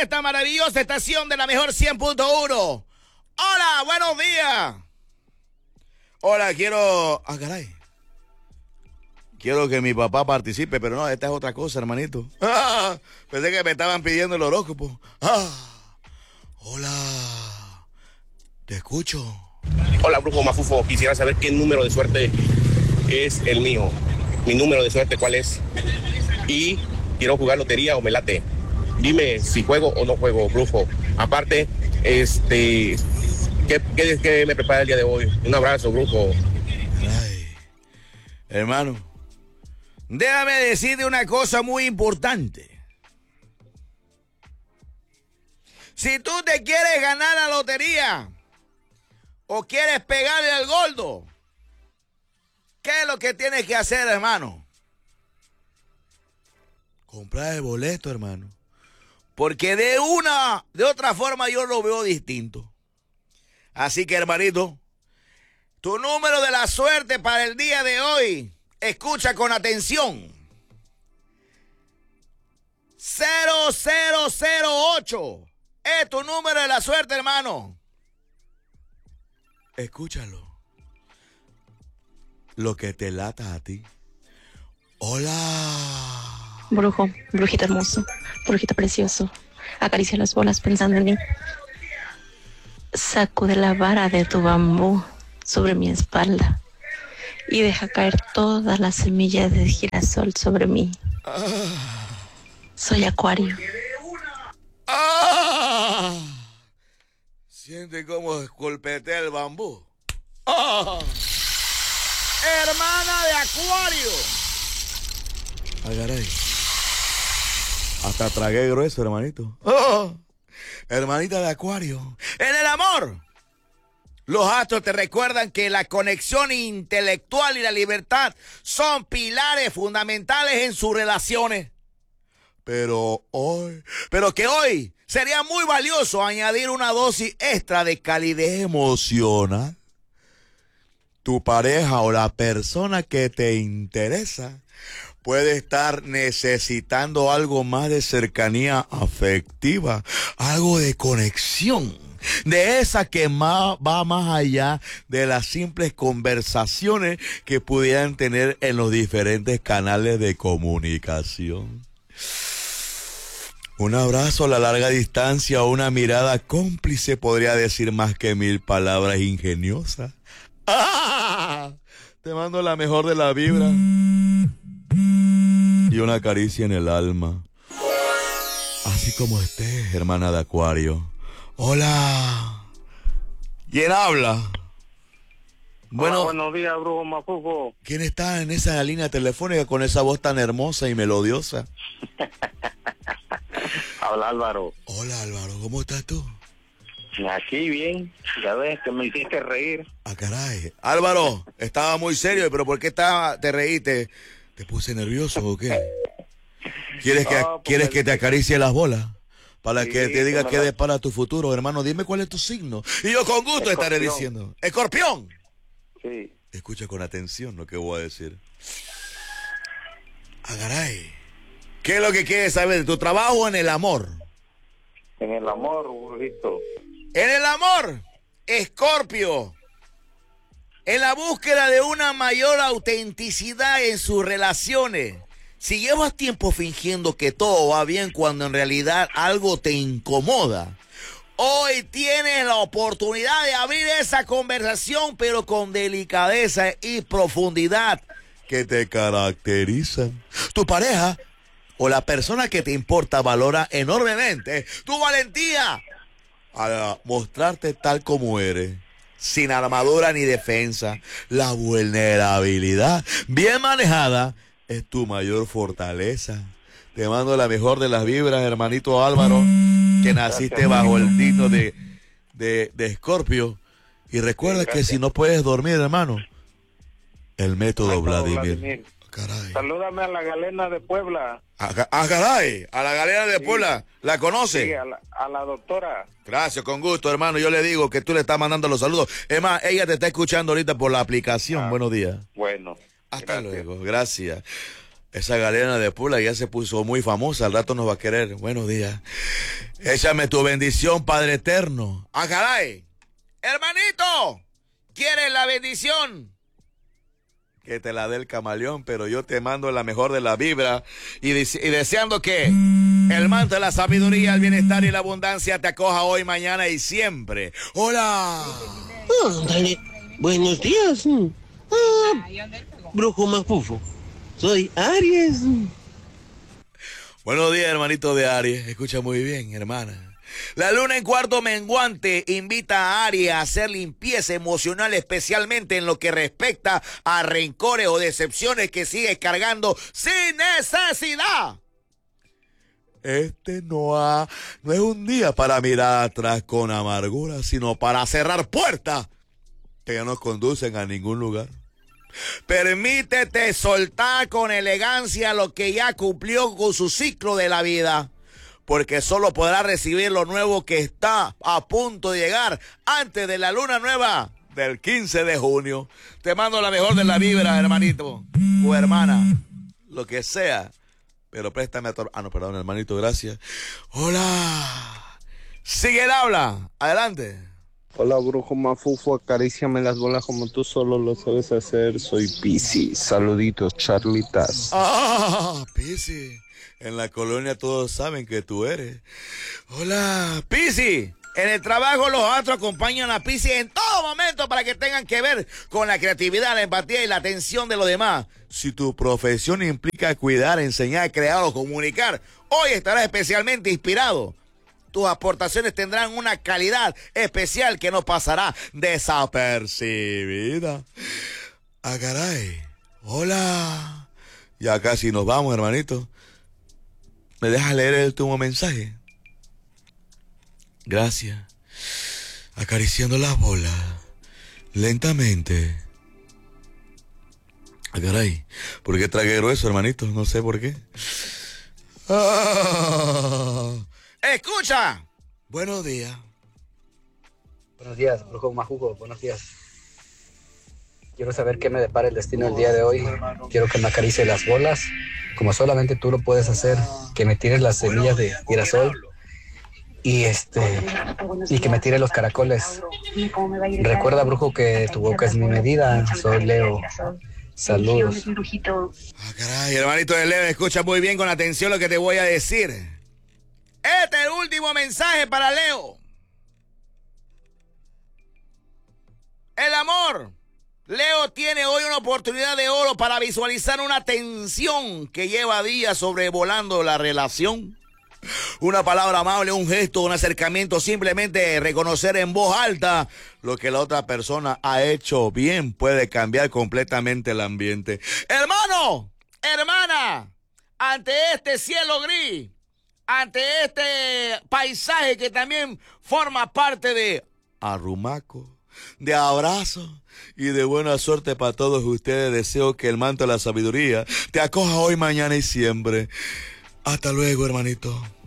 esta maravillosa estación de la mejor 100.1. Hola, buenos días. Hola, quiero... caray. Quiero que mi papá participe, pero no, esta es otra cosa, hermanito. Pensé que me estaban pidiendo el horóscopo. Hola. Te escucho. Hola, Brujo Mafufo. Quisiera saber qué número de suerte es el mío. Mi número de suerte, ¿cuál es? Y quiero jugar lotería o me late. Dime si juego o no juego, Brujo. Aparte, ¿qué me prepara el día de hoy? Un abrazo, Brujo. Ay, hermano, déjame decirte una cosa muy importante. Si tú te quieres ganar la lotería o quieres pegarle al gordo, ¿qué es lo que tienes que hacer, hermano? Comprar el boleto, hermano. Porque de otra forma yo lo veo distinto. Así que, hermanito, tu número de la suerte para el día de hoy, escucha con atención. 0008 es tu número de la suerte, hermano. Escúchalo. Lo que te lata a ti. Hola. Brujo, brujito hermoso, brujito precioso, acaricia las bolas pensando en mí. Sacude la vara de tu bambú sobre mi espalda y deja caer todas las semillas de girasol sobre mí. Soy Acuario. Siente cómo golpetea el bambú. Hermana de Acuario. Caray. Hasta tragué grueso, hermanito. Hermanita de Acuario. En el amor, los astros te recuerdan que la conexión intelectual y la libertad son pilares fundamentales en sus relaciones. Pero que hoy sería muy valioso añadir una dosis extra de calidez emocional. Tu pareja o la persona que te interesa puede estar necesitando algo más de cercanía afectiva, algo de conexión, de esa que va más allá de las simples conversaciones que pudieran tener en los diferentes canales de comunicación. Un abrazo a la larga distancia o una mirada cómplice podría decir más que 1000 palabras ingeniosas. Te mando la mejor de la vibra y una caricia en el alma. Así como estés, hermana de Acuario. Hola. ¿Quién habla? Bueno, hola, buenos días, Brujo Mafufo. ¿Quién está en esa línea telefónica con esa voz tan hermosa y melodiosa? Habla Álvaro. Hola, Álvaro, ¿cómo estás tú? Aquí bien, ya ves que me hiciste reír. Caray. Álvaro, estaba muy serio, pero ¿por qué te reíste? ¿Te puse nervioso o qué? ¿Quieres que te acaricie las bolas? Para que te diga qué depara tu futuro, hermano. Dime cuál es tu signo. Y yo con gusto estaré diciendo. ¡Escorpión! Sí. Escucha con atención lo que voy a decir. Caray. ¿Qué es lo que quieres saber? ¿De tu trabajo o en el amor? En el amor, brujito. En el amor, Escorpio. En la búsqueda de una mayor autenticidad en sus relaciones. Si llevas tiempo fingiendo que todo va bien cuando en realidad algo te incomoda, hoy tienes la oportunidad de abrir esa conversación, pero con delicadeza y profundidad que te caracterizan. Tu pareja o la persona que te importa valora enormemente tu valentía a mostrarte tal como eres, sin armadura ni defensa. La vulnerabilidad bien manejada es tu mayor fortaleza. Te mando la mejor de las vibras, hermanito Álvaro, que naciste bajo el signo de Escorpio. Y recuerda que si no puedes dormir, hermano, el método Vladimir. Caray. Salúdame a la Galena de Puebla. Caray, a la Galena de Puebla. ¿La conoce? Sí, a la doctora. Gracias, con gusto, hermano. Yo le digo que tú le estás mandando los saludos. Es más, ella te está escuchando ahorita por la aplicación. Buenos días. Bueno. Hasta luego, gracias. Esa galena de Pula ya se puso muy famosa, al rato nos va a querer. Buenos días. Échame tu bendición, Padre Eterno. ¡Ah, caray! Hermanito, ¿quieres la bendición? Que te la dé el camaleón, pero yo te mando la mejor de la vibra y deseando que el manto de la sabiduría, el bienestar y la abundancia te acoja hoy, mañana y siempre. ¡Hola! Dale, buenos días. Brujo Mafufo. Soy Aries. Buenos días, hermanito de Aries. Escucha muy bien, hermana. La luna en cuarto menguante invita a Aries a hacer limpieza emocional, especialmente en lo que respecta a rencores o decepciones que sigues cargando sin necesidad. No es un día para mirar atrás con amargura, sino para cerrar puertas que no conducen a ningún lugar. Permítete soltar con elegancia lo que ya cumplió con su ciclo de la vida, porque solo podrás recibir lo nuevo que está a punto de llegar antes de la luna nueva del 15 de junio. Te mando la mejor de la vibra, hermanito o hermana, lo que sea, pero préstame perdón, hermanito, gracias. Hola, sigue el habla, adelante. Hola, brujo Mafufo, acaríciame las bolas como tú solo lo sabes hacer. Soy Piscis. Saluditos, charlitas. Piscis. En la colonia todos saben que tú eres. Hola, Piscis. En el trabajo los astros acompañan a Piscis en todo momento para que tengan que ver con la creatividad, la empatía y la atención de los demás. Si tu profesión implica cuidar, enseñar, crear o comunicar, hoy estarás especialmente inspirado. Tus aportaciones tendrán una calidad especial que no pasará desapercibida. Ah, caray. Hola. Ya casi nos vamos, hermanito. ¿Me dejas leer el último mensaje? Gracias. Acariciando las bolas. Lentamente. Ah, caray. ¿Por qué tragué grueso, hermanito? No sé por qué. Escucha. Buenos días. Buenos días, brujo Majugo. Buenos días. Quiero saber qué me depara el destino el día de hoy. Quiero que me acaricie las bolas, como solamente tú lo puedes hacer. Que me tires las semillas de girasol y que me tire los caracoles. Recuerda, brujo, que tu boca es mi medida. Soy Leo. Saludos. Ah, caray, hermanito de Leo, escucha muy bien con atención lo que te voy a decir. Este es el último mensaje para Leo. El amor. Leo tiene hoy una oportunidad de oro para visualizar una tensión que lleva días sobrevolando la relación. Una palabra amable, un gesto, un acercamiento, simplemente reconocer en voz alta lo que la otra persona ha hecho bien puede cambiar completamente el ambiente. Hermano, hermana, ante este cielo gris, ante este paisaje que también forma parte de arrumaco, de abrazo y de buena suerte para todos ustedes, deseo que el manto de la sabiduría te acoja hoy, mañana y siempre. Hasta luego, hermanito.